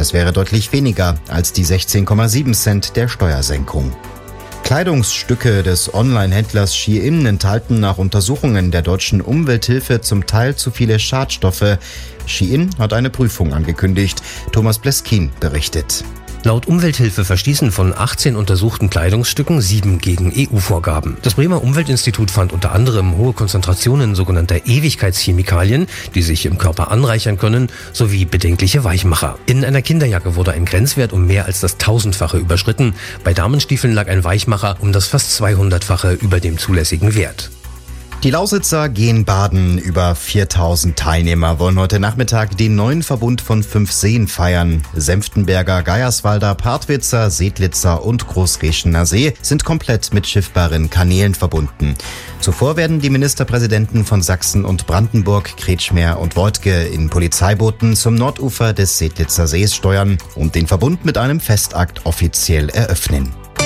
Das wäre deutlich weniger als die 16,7 Cent der Steuersenkung. Kleidungsstücke des Online-Händlers Shein enthalten nach Untersuchungen der deutschen Umwelthilfe zum Teil zu viele Schadstoffe. Shein hat eine Prüfung angekündigt. Thomas Bleskin berichtet. Laut Umwelthilfe verstießen von 18 untersuchten Kleidungsstücken 7 gegen EU-Vorgaben. Das Bremer Umweltinstitut fand unter anderem hohe Konzentrationen sogenannter Ewigkeitschemikalien, die sich im Körper anreichern können, sowie bedenkliche Weichmacher. In einer Kinderjacke wurde ein Grenzwert um mehr als das 1000-fache überschritten. Bei Damenstiefeln lag ein Weichmacher um das fast 200-fache über dem zulässigen Wert. Die Lausitzer gehen baden. Über 4000 Teilnehmer wollen heute Nachmittag den neuen Verbund von 5 Seen feiern. Senftenberger, Geierswalder, Partwitzer, Sedlitzer und Großreschener See sind komplett mit schiffbaren Kanälen verbunden. Zuvor werden die Ministerpräsidenten von Sachsen und Brandenburg, Kretschmer und Woidke in Polizeibooten zum Nordufer des Sedlitzer Sees steuern und den Verbund mit einem Festakt offiziell eröffnen.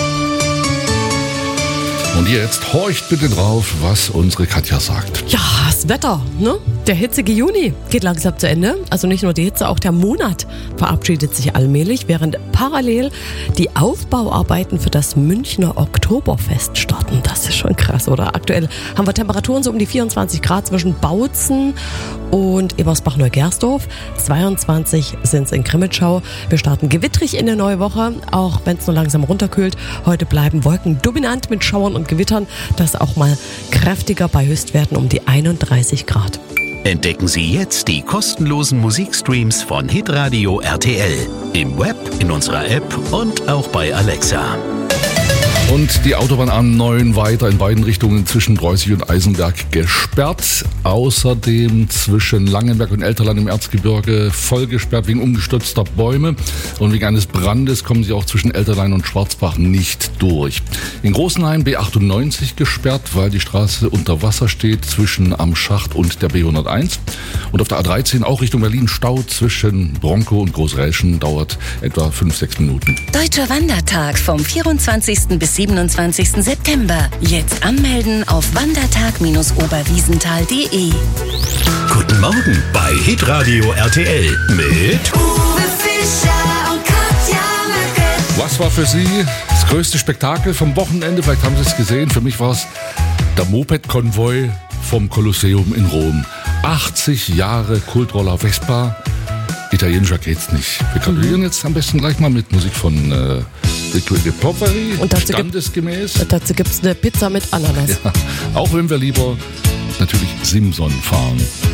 Und jetzt horcht bitte drauf, was unsere Katja sagt. Ja, das Wetter, ne? Der hitzige Juni geht langsam zu Ende. Also nicht nur die Hitze, auch der Monat verabschiedet sich allmählich, während parallel die Aufbauarbeiten für das Münchner Oktoberfest starten. Das ist schon krass, oder? Aktuell haben wir Temperaturen so um die 24 Grad zwischen Bautzen und Ebersbach-Neugersdorf. 22 sind es in Grimmitschau. Wir starten gewittrig in der neue Woche, auch wenn es nur langsam runterkühlt. Heute bleiben Wolken dominant mit Schauern und Gewittern. Das auch mal kräftiger bei Höchstwerten um die 31 Grad. Entdecken Sie jetzt die kostenlosen Musikstreams von Hitradio RTL. Im Web, in unserer App und auch bei Alexa. Und die Autobahn A9 weiter in beiden Richtungen zwischen Preußisch und Eisenberg gesperrt. Außerdem zwischen Langenberg und Elterland im Erzgebirge voll gesperrt wegen umgestürzter Bäume. Und wegen eines Brandes kommen sie auch zwischen Elterlein und Schwarzbach nicht durch. In Großenhain B98 gesperrt, weil die Straße unter Wasser steht zwischen Am Schacht und der B101. Und auf der A13 auch Richtung Berlin Stau zwischen Bronkow und Großräschen, dauert etwa 5-6 Minuten. Deutscher Wandertag vom 24. bis 27. September. Jetzt anmelden auf wandertag-oberwiesenthal.de. Guten Morgen bei Hitradio RTL mit Uwe Fischer und Katja Möcke. Was war für Sie das größte Spektakel vom Wochenende? Vielleicht haben Sie es gesehen. Für mich war es der Moped-Konvoi vom Kolosseum in Rom. 80 Jahre Kultroller Vespa. Italienischer geht's nicht. Wir gratulieren jetzt am besten gleich mal mit Musik von De Poveri, Und dazu standesgemäß. Dazu gibt es eine Pizza mit Ananas. Ja, auch wenn wir lieber natürlich Simson fahren.